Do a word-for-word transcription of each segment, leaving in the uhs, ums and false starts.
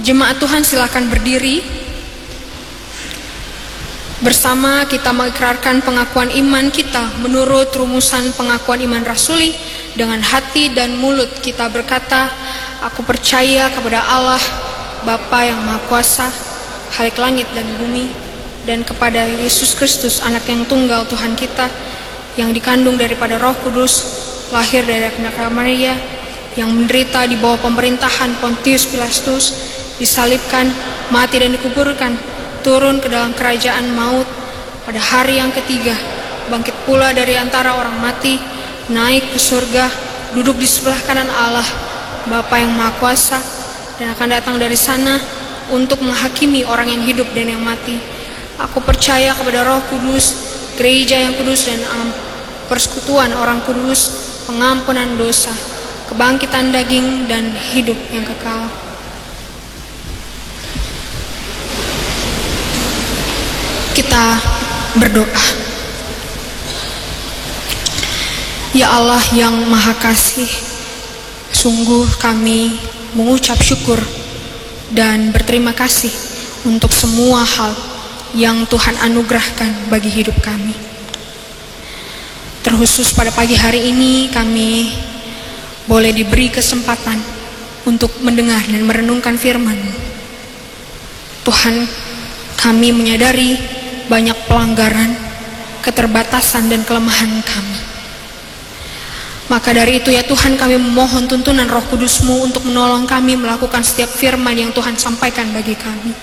Jemaat Tuhan silakan berdiri. Bersama kita mengikrarkan pengakuan iman kita menurut rumusan pengakuan iman rasuli. Dengan hati dan mulut kita berkata, aku percaya kepada Allah, Bapa yang Maha Kuasa, Khalik langit dan bumi, dan kepada Yesus Kristus, anak yang tunggal Tuhan kita, yang dikandung daripada Roh Kudus, lahir dari Bunda Maria, yang menderita di bawah pemerintahan Pontius Pilatus, disalibkan, mati dan dikuburkan, turun ke dalam kerajaan maut, pada hari yang ketiga bangkit pula dari antara orang mati, naik ke surga, duduk di sebelah kanan Allah, Bapa yang Maha Kuasa, dan akan datang dari sana untuk menghakimi orang yang hidup dan yang mati. Aku percaya kepada Roh Kudus, gereja yang kudus dan am, persekutuan orang kudus, pengampunan dosa, kebangkitan daging dan hidup yang kekal. Kita berdoa. Ya Allah yang Maha Kasih, sungguh kami mengucap syukur dan berterima kasih untuk semua hal yang Tuhan anugerahkan bagi hidup kami. Terkhusus pada pagi hari ini kami boleh diberi kesempatan untuk mendengar dan merenungkan firman-Mu. Tuhan, kami menyadari banyak pelanggaran, keterbatasan dan kelemahan kami. Maka dari itu ya Tuhan, kami memohon tuntunan Roh Kudus-Mu untuk menolong kami melakukan setiap firman yang Tuhan sampaikan bagi kami.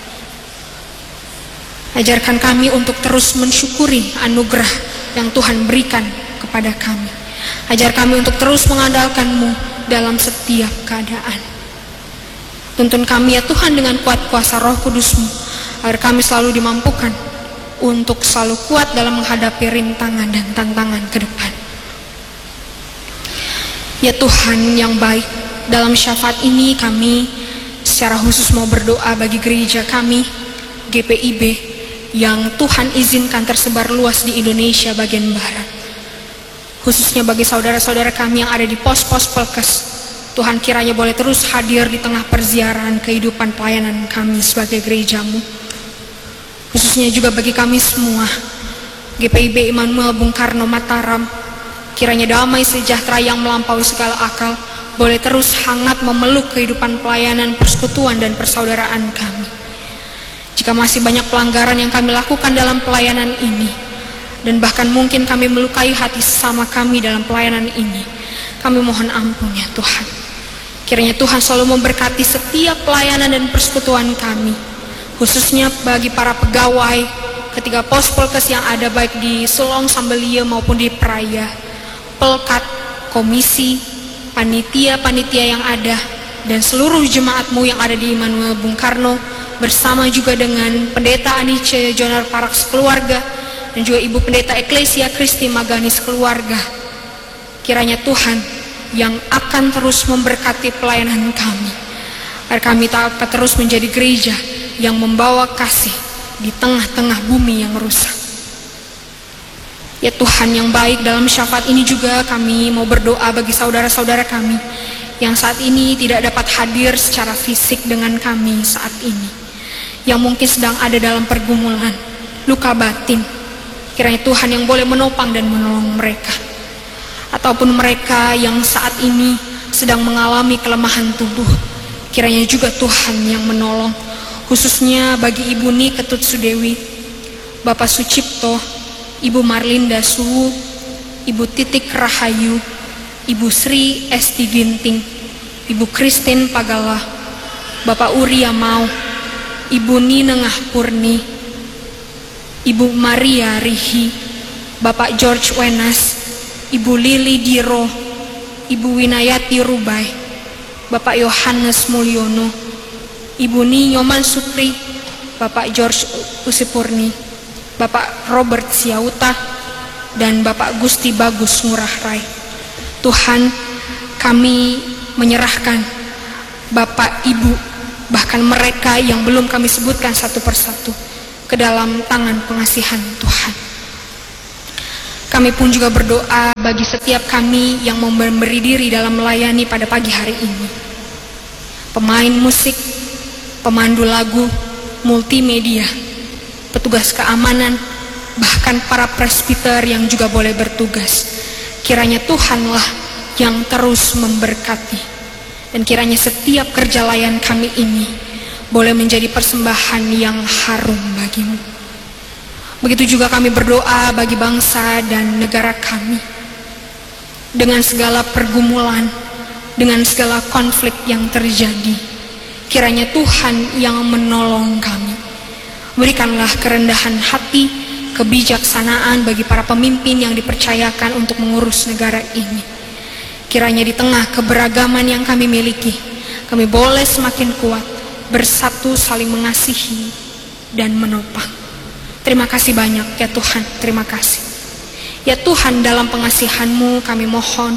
Ajarkan kami untuk terus mensyukuri anugerah yang Tuhan berikan kepada kami. Ajar kami untuk terus mengandalkan-Mu dalam setiap keadaan. Tuntun kami ya Tuhan dengan kuat kuasa Roh Kudus-Mu, agar kami selalu dimampukan untuk selalu kuat dalam menghadapi rintangan dan tantangan ke depan. Ya Tuhan yang baik, dalam syafaat ini kami secara khusus mau berdoa bagi gereja kami, G P I B, yang Tuhan izinkan tersebar luas di Indonesia bagian barat. Khususnya bagi saudara-saudara kami yang ada di pos-pos Pelkes, Tuhan kiranya boleh terus hadir di tengah perziarahan kehidupan pelayanan kami sebagai gereja-Mu. Khususnya juga bagi kami semua, G P I B Immanuel Bung Karno Mataram, kiranya damai sejahtera yang melampaui segala akal boleh terus hangat memeluk kehidupan pelayanan, persekutuan dan persaudaraan kami. Jika masih banyak pelanggaran yang kami lakukan dalam pelayanan ini, dan bahkan mungkin kami melukai hati sesama kami dalam pelayanan ini, kami mohon ampun ya Tuhan. Kiranya Tuhan selalu memberkati setiap pelayanan dan persekutuan kami, khususnya bagi para pegawai ketiga pos Pelkes yang ada baik di Selong, Sambelia maupun di Peraya, Pelkat, komisi, panitia-panitia yang ada, dan seluruh jemaat-Mu yang ada di Immanuel Bung Karno, bersama juga dengan Pendeta Anice Jonar Parak sekeluarga, dan juga Ibu Pendeta Eklesia Kristi Magani sekeluarga. Kiranya Tuhan yang akan terus memberkati pelayanan kami, agar kami dapat terus menjadi gereja yang membawa kasih di tengah-tengah bumi yang rusak. Ya Tuhan yang baik, dalam syafaat ini juga kami mau berdoa bagi saudara-saudara kami yang saat ini tidak dapat hadir secara fisik dengan kami saat ini, yang mungkin sedang ada dalam pergumulan, luka batin. Kiranya Tuhan yang boleh menopang dan menolong mereka. Ataupun mereka yang saat ini sedang mengalami kelemahan tubuh, kiranya juga Tuhan yang menolong. Khususnya bagi Ibu Ni Ketut Sudewi, Bapak Sucipto, Ibu Marlinda Suwu, Ibu Titik Rahayu, Ibu Sri Esti Ginting, Ibu Christine Pagala, Bapak Uria Mau, Ibu Ninengah Purni, Ibu Maria Rihi, Bapak George Wenas, Ibu Lili Diro, Ibu Winayati Rubai, Bapak Yohanes Mulyono, Ibu Ni Nyoman Supri, Bapak George Usipurni, Bapak Robert Siauta, dan Bapak Gusti Bagus Ngurah Rai. Tuhan, kami menyerahkan Bapak, Ibu, bahkan mereka yang belum kami sebutkan satu persatu ke dalam tangan pengasihan Tuhan. Kami pun juga berdoa bagi setiap kami yang memberi diri dalam melayani pada pagi hari ini. Pemain musik, pemandu lagu, multimedia, petugas keamanan, bahkan para presbiter yang juga boleh bertugas. Kiranya Tuhanlah yang terus memberkati, dan kiranya setiap kerja layan kami ini boleh menjadi persembahan yang harum bagimu. Begitu juga kami berdoa bagi bangsa dan negara kami. Dengan segala pergumulan, dengan segala konflik yang terjadi, kiranya Tuhan yang menolong kami. Berikanlah kerendahan hati, kebijaksanaan bagi para pemimpin yang dipercayakan untuk mengurus negara ini. Kiranya di tengah keberagaman yang kami miliki, kami boleh semakin kuat, bersatu saling mengasihi dan menopang. Terima kasih banyak ya Tuhan, terima kasih. Ya Tuhan, dalam pengasihan-Mu kami mohon,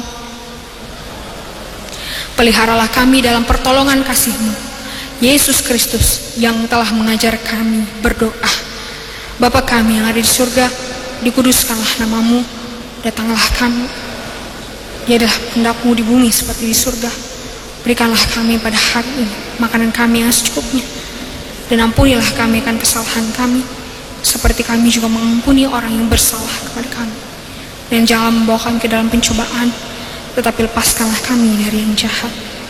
peliharalah kami dalam pertolongan kasih-Mu. Yesus Kristus yang telah mengajar kami berdoa. Bapa kami yang ada di surga, dikuduskanlah nama-Mu, datanglah kami. Jadilah kehendak-Mu di bumi seperti di surga. Berikanlah kami pada hari ini makanan kami yang secukupnya, dan ampunilah kami akan kesalahan kami, seperti kami juga mengampuni orang yang bersalah kepada kami. Dan jangan membawa kami ke dalam pencobaan, tetapi lepaskanlah kami dari yang jahat.